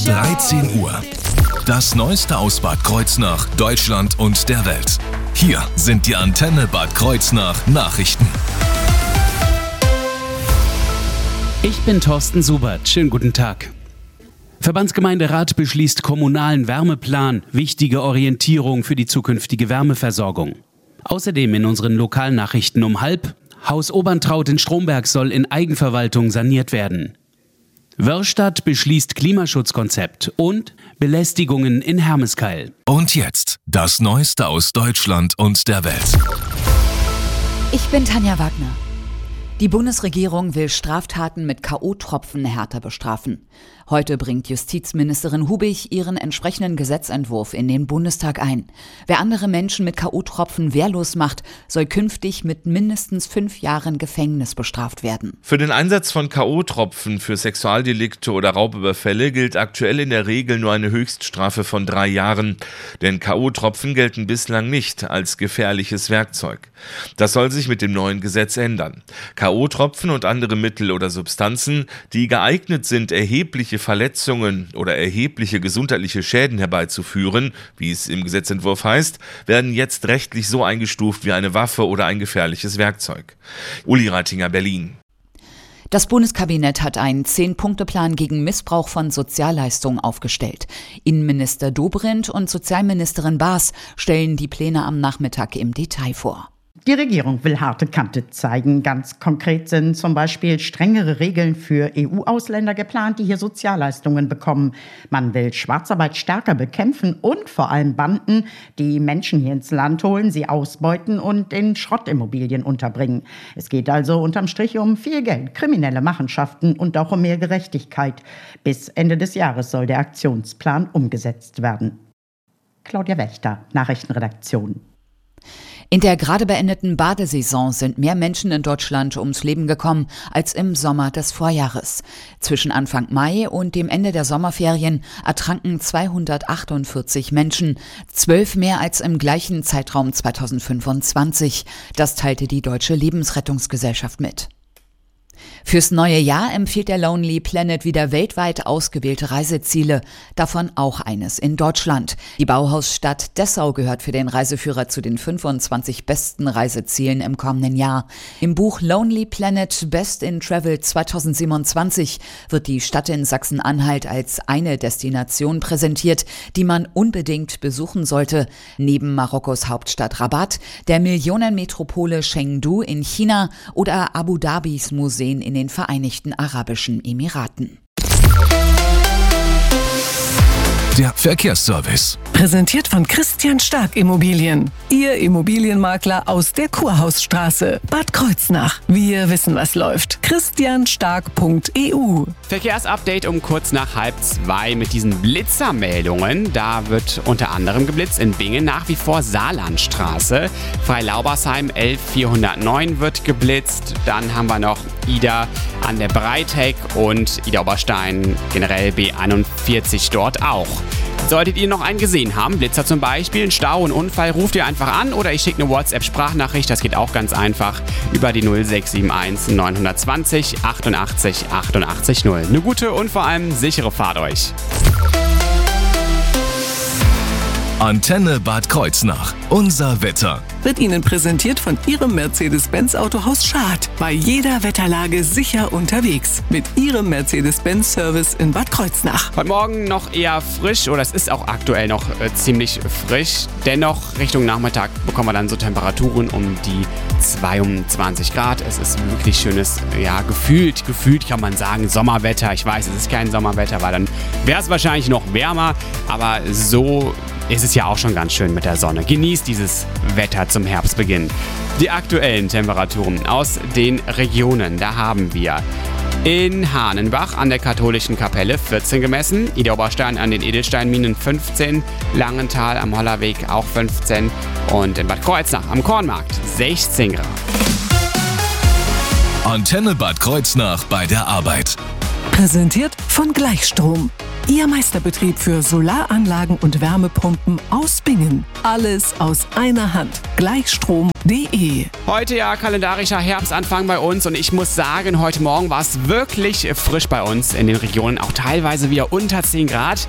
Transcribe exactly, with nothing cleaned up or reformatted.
dreizehn Uhr. Das Neueste aus Bad Kreuznach, Deutschland und der Welt. Hier sind die Antenne Bad Kreuznach Nachrichten. Ich bin Thorsten Subert. Schönen guten Tag. Verbandsgemeinderat beschließt kommunalen Wärmeplan, wichtige Orientierung für die zukünftige Wärmeversorgung. Außerdem in unseren Lokalnachrichten um halb: Haus Oberntraut in Stromberg soll in Eigenverwaltung saniert werden. Wörrstadt beschließt Klimaschutzkonzept und Belästigungen in Hermeskeil. Und jetzt das Neueste aus Deutschland und der Welt. Ich bin Tanja Wagner. Die Bundesregierung will Straftaten mit K O-Tropfen härter bestrafen. Heute bringt Justizministerin Hubig ihren entsprechenden Gesetzentwurf in den Bundestag ein. Wer andere Menschen mit K O-Tropfen wehrlos macht, soll künftig mit mindestens fünf Jahren Gefängnis bestraft werden. Für den Einsatz von K O-Tropfen für Sexualdelikte oder Raubüberfälle gilt aktuell in der Regel nur eine Höchststrafe von drei Jahren. Denn K O-Tropfen gelten bislang nicht als gefährliches Werkzeug. Das soll sich mit dem neuen Gesetz ändern. K O-Tropfen und andere Mittel oder Substanzen, die geeignet sind, erhebliche Verletzungen oder erhebliche gesundheitliche Schäden herbeizuführen, wie es im Gesetzentwurf heißt, werden jetzt rechtlich so eingestuft wie eine Waffe oder ein gefährliches Werkzeug. Uli Reitinger, Berlin. Das Bundeskabinett hat einen Zehn-Punkte-Plan gegen Missbrauch von Sozialleistungen aufgestellt. Innenminister Dobrindt und Sozialministerin Baas stellen die Pläne am Nachmittag im Detail vor. Die Regierung will harte Kante zeigen. Ganz konkret sind zum Beispiel strengere Regeln für E U-Ausländer geplant, die hier Sozialleistungen bekommen. Man will Schwarzarbeit stärker bekämpfen und vor allem Banden, die Menschen hier ins Land holen, sie ausbeuten und in Schrottimmobilien unterbringen. Es geht also unterm Strich um viel Geld, kriminelle Machenschaften und auch um mehr Gerechtigkeit. Bis Ende des Jahres soll der Aktionsplan umgesetzt werden. Claudia Wächter, Nachrichtenredaktion. In der gerade beendeten Badesaison sind mehr Menschen in Deutschland ums Leben gekommen als im Sommer des Vorjahres. Zwischen Anfang Mai und dem Ende der Sommerferien ertranken zweihundertachtundvierzig Menschen, zwölf mehr als im gleichen Zeitraum zweitausendfünfundzwanzig. Das teilte die Deutsche Lebensrettungsgesellschaft mit. Fürs neue Jahr empfiehlt der Lonely Planet wieder weltweit ausgewählte Reiseziele, davon auch eines in Deutschland. Die Bauhausstadt Dessau gehört für den Reiseführer zu den fünfundzwanzig besten Reisezielen im kommenden Jahr. Im Buch Lonely Planet Best in Travel zweitausendsiebenundzwanzig wird die Stadt in Sachsen-Anhalt als eine Destination präsentiert, die man unbedingt besuchen sollte. Neben Marokkos Hauptstadt Rabat, der Millionenmetropole Chengdu in China oder Abu Dhabis Museen in den Vereinigten Arabischen Emiraten. Der Verkehrsservice. Präsentiert von Christian Stark Immobilien. Ihr Immobilienmakler aus der Kurhausstraße, Bad Kreuznach. Wir wissen, was läuft. christian stark punkt e u. Verkehrsupdate um kurz nach halb zwei mit diesen Blitzermeldungen. Da wird unter anderem geblitzt in Bingen, nach wie vor Saarlandstraße. Freilaubersheim elf vierhundertneun wird geblitzt. Dann haben wir noch Ida an der Breitheck und Ida Oberstein, generell B einundvierzig dort auch. Solltet ihr noch einen gesehen haben, Blitzer zum Beispiel, einen Stau, einen Unfall, ruft ihr einfach an oder ich schicke eine WhatsApp-Sprachnachricht. Das geht auch ganz einfach über die null sechs sieben eins neun zwei null achtundachtzig achtundachtzig null. Eine gute und vor allem sichere Fahrt euch. Antenne Bad Kreuznach. Unser Wetter. Wird Ihnen präsentiert von Ihrem Mercedes-Benz Autohaus Schad. Bei jeder Wetterlage sicher unterwegs. Mit Ihrem Mercedes-Benz-Service in Bad Kreuznach. Heute Morgen noch eher frisch, oder es ist auch aktuell noch äh, ziemlich frisch. Dennoch Richtung Nachmittag bekommen wir dann so Temperaturen um die zweiundzwanzig Grad. Es ist wirklich schönes, ja, gefühlt, gefühlt kann man sagen, Sommerwetter. Ich weiß, es ist kein Sommerwetter, weil dann wäre es wahrscheinlich noch wärmer. Aber so ist es ja auch schon ganz schön mit der Sonne. Genießt dieses Wetter zum Herbstbeginn. Die aktuellen Temperaturen aus den Regionen, da haben wir in Hahnenbach an der katholischen Kapelle vierzehn gemessen, Ida Oberstein an den Edelsteinminen fünfzehn, Langenthal am Hollerweg auch fünfzehn und in Bad Kreuznach am Kornmarkt sechzehn Grad. Antenne Bad Kreuznach bei der Arbeit. Präsentiert von Gleichstrom. Ihr Meisterbetrieb für Solaranlagen und Wärmepumpen aus Bingen. Alles aus einer Hand. Gleichstrom punkt de. Heute ja kalendarischer Herbstanfang bei uns und ich muss sagen, heute Morgen war es wirklich frisch bei uns in den Regionen, auch teilweise wieder unter zehn Grad.